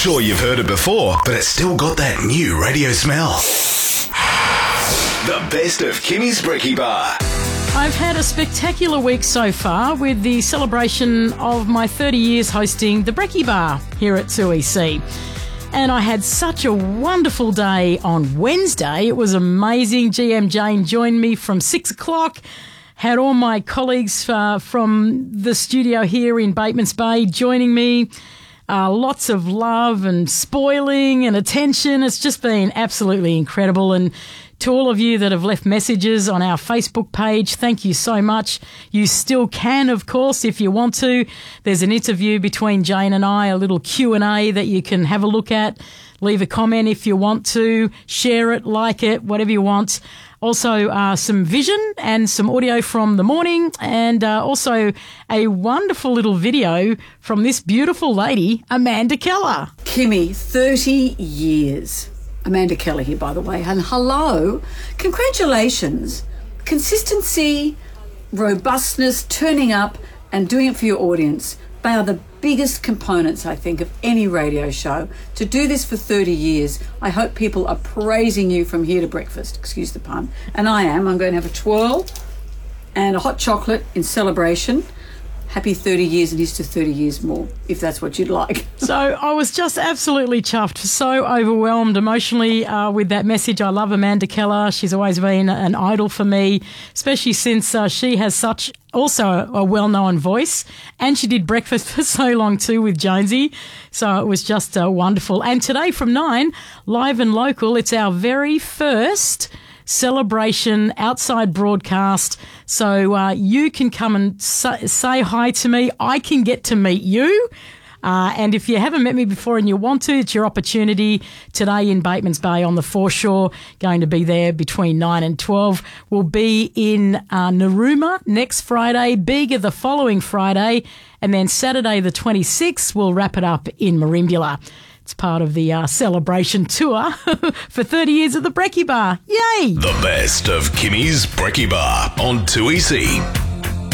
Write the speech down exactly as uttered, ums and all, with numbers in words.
Sure, you've heard it before, but it's still got that new radio smell. The best of Kimmy's Brekkie Bar. I've had a spectacular week so far with the celebration of my thirty years hosting the Brekkie Bar here at two E C. And I had such a wonderful day on Wednesday. It was amazing. G M Jane joined me from six o'clock. Had all my colleagues uh, from the studio here in Batemans Bay joining me. Uh, lots of love and spoiling and attention. It's just been absolutely incredible. And to all of you that have left messages on our Facebook page, thank you so much. You still can, of course, if you want to. There's an interview between Jane and I, a little Q and A that you can have a look at. Leave a comment if you want to. Share it, like it, whatever you want. Also, uh, some vision and some audio from the morning, and uh, also a wonderful little video from this beautiful lady, Amanda Keller. Kimmy, thirty years. Amanda Keller here, by the way. And hello. Congratulations. Consistency, robustness, turning up and doing it for your audience. They are the biggest components, I think, of any radio show. To do this for thirty years, I hope people are praising you from here to breakfast. Excuse the pun. And I am. I'm going to have a twirl and a hot chocolate in celebration. Happy thirty years and here's to thirty years more, if that's what you'd like. So I was just absolutely chuffed, so overwhelmed emotionally uh, with that message. I love Amanda Keller. She's always been an idol for me, especially since uh, she has such also a, a well-known voice, and she did breakfast for so long too with Jonesy. So it was just uh, wonderful. And today from nine, live and local, it's our very first celebration outside broadcast. So uh, you can come and say, say hi to me. I can get to meet you. Uh, and if you haven't met me before and you want to, it's your opportunity today in Batemans Bay on the foreshore. Going to be there between nine and twelve. We'll be in uh, Narooma next Friday, Bega the following Friday, and then Saturday the twenty-sixth, we'll wrap it up in Merimbula. It's part of the uh, celebration tour for thirty years at the Brekkie Bar. Yay! The best of Kimmy's Brekkie Bar on two E C.